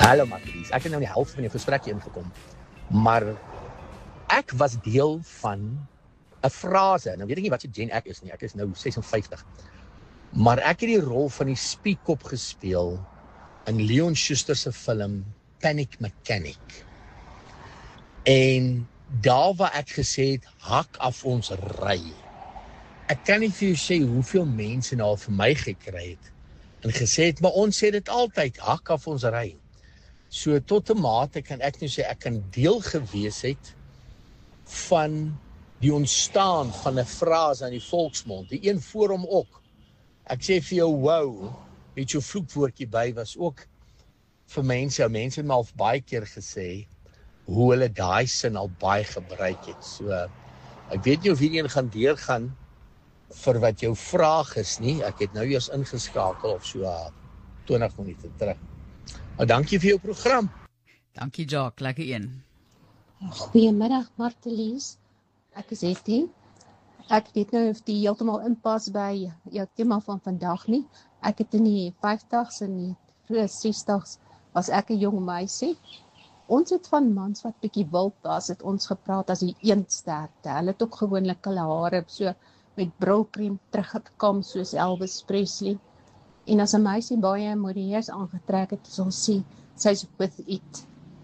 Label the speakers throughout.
Speaker 1: Hallo Marlies, ek het nou die helft van jou gesprek ingekom, maar ek was deel van 'n frase, nou weet ek nie wat se gen ek is nie, ek is nou 56, maar ek het die rol van die spiekkop gespeel in Leon Schuster se film Panic Mechanic. En daar waar ek gesê het, hak af ons ry. Ek kan nie vir jou sê hoeveel mense nou al vir my gekry het, en gesê het, maar ons sê dit altyd, hak af ons ry. So tot 'n mate kan ek nou sê, ek kan deel gewees het van die ontstaan van 'n frase in die volksmond, die een voor hom ook. Ek sê vir jou, wow, met jou vloekwoordjie by, was ook vir mense het my al baie keer gesê, hoe hulle daai sin al baie gebruik het. So, ek weet nie of hierdie gaan deurgaan vir wat jou vraag is nie, ek het nou eers ingeskakel of so 20 minute terug. Maar dankie vir jou program.
Speaker 2: Dankie Jacques, lekker een.
Speaker 3: Goeiemiddag Martelies, ek is Hetty. Ek weet nou of die heeltemal inpas by jou tema van vandag nie. Ek het in die 50s en die vroeë 60s was ek 'n jong meisie. Ons het van mans wat bietjie wild was, het ons gepraat as die eensterkte. Hulle het ook gewoonlik hulle hare so met brilkrem teruggekam soos Elvis Presley. En as 'n meisie baie modieus aangetrek het, sal sy sy's with it.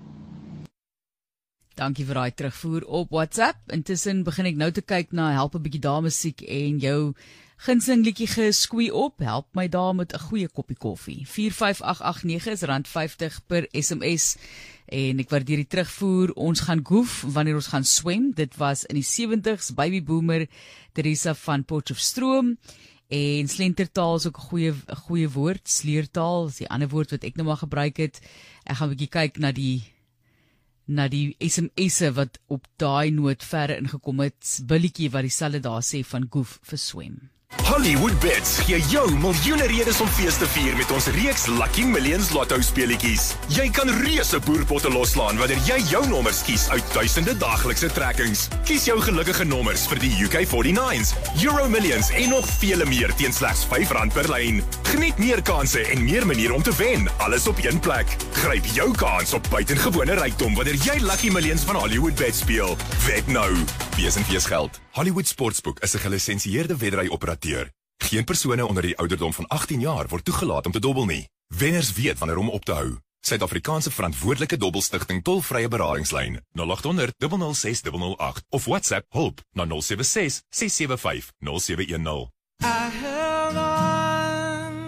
Speaker 2: Dankie vir daai terugvoer op WhatsApp. Intussen begin ek nou te kyk na help 'n bietjie damemusiek en jou gunsteling liedjie geskwee op. Help my daar met 'n goeie koppie koffie. 45889 is R50 per SMS. En ek waardeer die terugvoer. Ons gaan goof wanneer ons gaan swem. Dit was in die 70s, Baby Boomer, Teresa van Potchefstroom. En slentertaal is ook 'n goeie woord. Sleertaal is die ander woord wat ek nou maar gebruik het. Ek gaan 'n bietjie kyk na die SMS'e wat op daai noot verder ingekom het. Billetjie wat dieselfde daar sê van goof vir swem.
Speaker 4: Hollywood Bets gee jou miljoene redes om fees te vier met ons reeks Lucky Millions Lotto speletjies. Jy kan reuse boerpotte loslaan wanneer jy jou nommers kies uit duisende daaglikse trekkings. Kies jou gelukkige nommers vir die UK49s, Euro Millions en nog vele meer teen slegs R5 per lyn. Geniet meer kansse en meer maniere om te wen, alles op een plek. Gryp jou kans op buitengewone rykdom wanneer jy Lucky Millions van Hollywood Bets speel. Wet nou. Wees en wees geld. Hollywood Sportsbook is 'n gelisensieerde weddery-operateur. Geen persone onder die ouderdom van 18 jaar word toegelaat om te dobbel nie. Wenners weet wanneer om op te hou. Suid-Afrikaanse verantwoordelike dobbelstigting tolvrye beradingslyn 0800 006 008 of WhatsApp hulp na 076 675 0710.
Speaker 5: I held on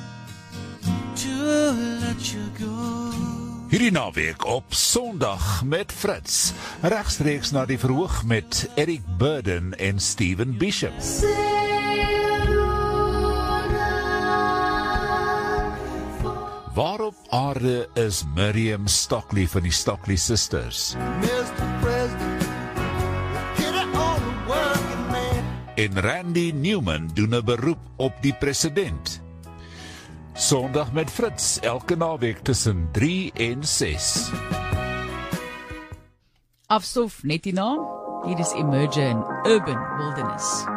Speaker 5: to let you go.
Speaker 6: Hierdie naweek op Sondag met Fritz, regstreeks na die verhoog met Eric Burden en Stephen Bishop. Waar op aarde is Miriam Stockley van die Stockley Sisters? En Randy Newman doen 'n beroep op die president. Sondag met Fritz, elke naweek tussen 3 en 6.
Speaker 2: Afstof net hierna. Hier is Emerge in Urban Wilderness.